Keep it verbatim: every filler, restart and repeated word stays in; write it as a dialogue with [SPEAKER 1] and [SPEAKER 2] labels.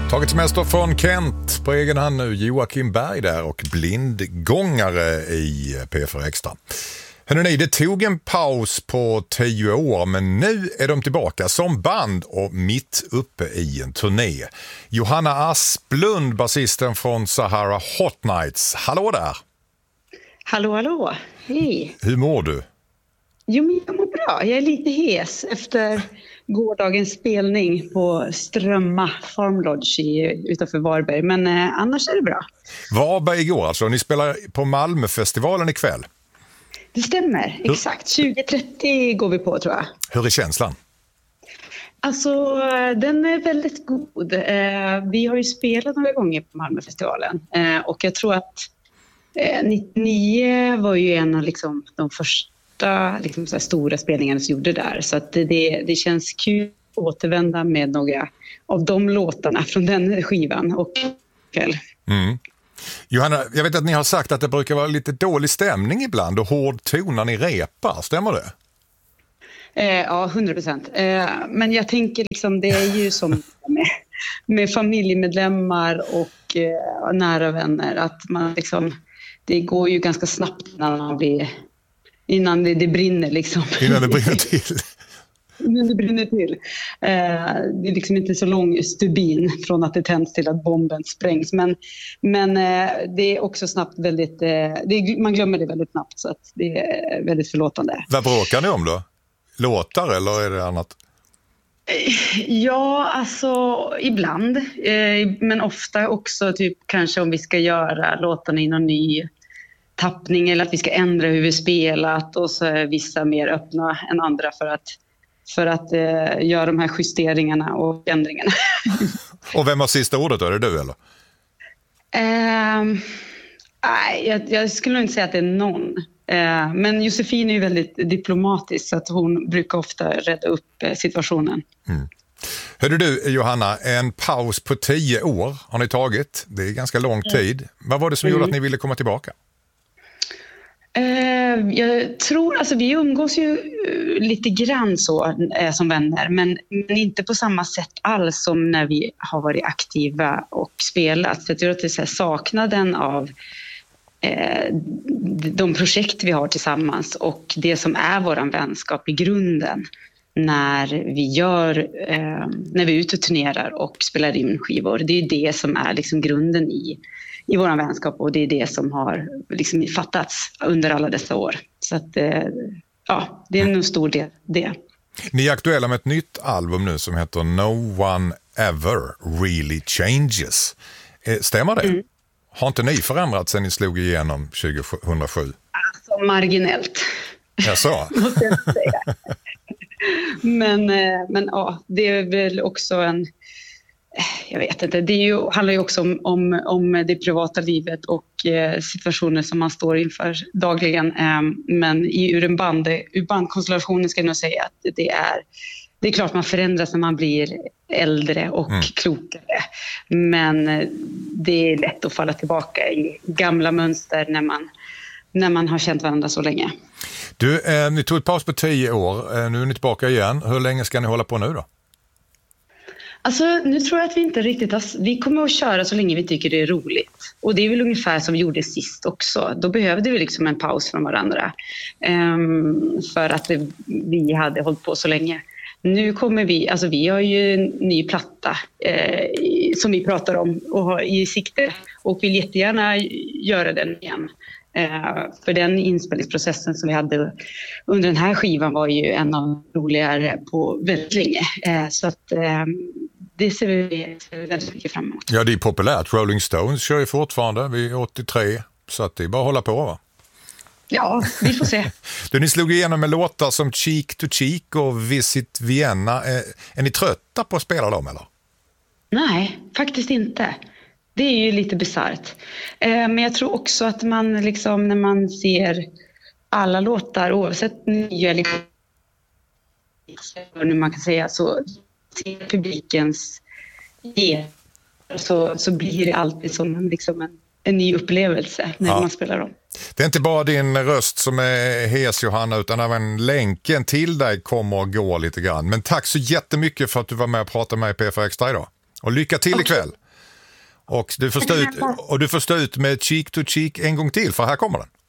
[SPEAKER 1] Tagit semester från Kent, på egen hand nu Joakim Berg där och blindgångare i P F R Extra. Hörrni, det tog en paus på tio år, men nu är de tillbaka som band och mitt uppe i en turné. Johanna Asplund, basisten från Sahara Hot Nights. Hallå där!
[SPEAKER 2] Hallå, hallå. Hej.
[SPEAKER 1] Hur mår du?
[SPEAKER 2] Jo, men jag mår bra. Jag är lite hes efter gårdagens spelning på Strömma Farm Lodge i, utanför Varberg. Men eh, annars är det bra.
[SPEAKER 1] Varberg igår alltså. Ni spelar på Malmöfestivalen ikväll.
[SPEAKER 2] Det stämmer, Hur? exakt. tjugo trettio går vi på, tror jag.
[SPEAKER 1] Hur är känslan?
[SPEAKER 2] Alltså, den är väldigt god. Eh, vi har ju spelat några gånger på Malmöfestivalen. Eh, och jag tror att eh, nittionio var ju en av liksom, de första liksom, så här stora spelningarna som gjorde där. Så att det, det känns kul att återvända med några av de låtarna från den skivan och kväll.
[SPEAKER 1] Mm. Johanna, jag vet att ni har sagt att det brukar vara lite dålig stämning ibland och hård ton när ni repar, stämmer det?
[SPEAKER 2] Eh, ja, hundra procent. Eh, men jag tänker liksom, det är ju som med, med familjemedlemmar och eh, nära vänner, att man liksom, det går ju ganska snabbt innan man blir, innan det, det brinner liksom.
[SPEAKER 1] Innan det brinner till.
[SPEAKER 2] Innan det brinner till. Eh, det är liksom inte så lång stubin från att det tänds till att bomben sprängs. Men, men eh, det är också snabbt väldigt, eh, det är, man glömmer det väldigt snabbt, så att det är väldigt förlåtande.
[SPEAKER 1] Vad bråkar ni om då? Låtar eller är det annat?
[SPEAKER 2] Ja, alltså ibland. Eh, men ofta också typ kanske om vi ska göra låtarna i någon ny tappning eller att vi ska ändra hur vi spelat, och så är vissa mer öppna än andra för att för att eh, göra de här justeringarna och ändringarna.
[SPEAKER 1] Och vem har sista ordet då? Är det du eller?
[SPEAKER 2] Eh, nej, jag, jag skulle nog inte säga att det är någon. Eh, men Josefin är ju väldigt diplomatisk, så att hon brukar ofta rädda upp eh, situationen.
[SPEAKER 1] Mm. Hörde du, Johanna, en paus på tio år har ni tagit. Det är ganska lång tid. Vad var det som mm. gjorde att ni ville komma tillbaka?
[SPEAKER 2] Uh, jag tror, alltså vi umgås ju uh, lite grann så uh, som vänner, men, men inte på samma sätt alls som när vi har varit aktiva och spelat. Så jag tror att det är så här, saknaden av uh, de projekt vi har tillsammans och det som är våran vänskap i grunden när vi gör uh, när vi är ute och turnerar och spelar in skivor. Det är det som är liksom grunden i i vår vänskap, och det är det som har liksom fattats under alla dessa år. Så att, ja, det är en stor del det.
[SPEAKER 1] Ni är aktuella med ett nytt album nu som heter No One Ever Really Changes. Stämmer det? Mm. Har inte ni förändrats sen ni slog igenom tjugohundrasju?
[SPEAKER 2] Alltså marginellt.
[SPEAKER 1] Jag sa.
[SPEAKER 2] Måste jag säga. men, men ja, det är väl också en... Jag vet inte, det är ju, handlar ju också om, om, om det privata livet och eh, situationer som man står inför dagligen. Eh, men i, ur en band, ur bandkonstellationen ska jag nog säga att det är, det är klart man förändras när man blir äldre och mm. klokare. Men eh, det är lätt att falla tillbaka i gamla mönster när man, när man har känt varandra så länge.
[SPEAKER 1] Du, eh, ni tog ett paus på tio år, eh, nu är ni tillbaka igen. Hur länge ska ni hålla på nu då?
[SPEAKER 2] Alltså, nu tror jag att vi inte riktigt har... Vi kommer att köra så länge vi tycker det är roligt. Och det är väl ungefär som vi gjorde sist också. Då behövde vi liksom en paus från varandra. Um, för att det, vi hade hållit på så länge. Nu kommer vi... Alltså vi har ju en ny platta eh, som vi pratar om och har i sikte. Och vill jättegärna göra den igen. Uh, för den inspelningsprocessen som vi hade under den här skivan var ju en av de roligare på väldigt länge. Uh, så att uh, det ser vi, ser vi väldigt mycket fram emot.
[SPEAKER 1] Ja, det är populärt. Rolling Stones kör ju fortfarande. Vi är åttiotre, så att det är bara att hålla på, va?
[SPEAKER 2] Ja, vi får se.
[SPEAKER 1] Du, ni slog igenom med låtar som Cheek to Cheek och Visit Vienna. Är, är ni trötta på att spela dem, eller?
[SPEAKER 2] Nej, faktiskt inte. Det är ju lite bizarrt. Eh, men jag tror också att man liksom, när man ser alla låtar, oavsett nya eller hur man kan säga, så ser publikens ge, så, så blir det alltid som en, liksom en, en ny upplevelse när ja. man spelar dem.
[SPEAKER 1] Det är inte bara din röst som är hes, Johanna, utan även länken till dig kommer att gå lite grann. Men tack så jättemycket för att du var med och pratade med P F R Extra idag. Och lycka till okay. ikväll! Och du får stå ut, och du får stå ut med cheek to cheek en gång till, för här kommer den.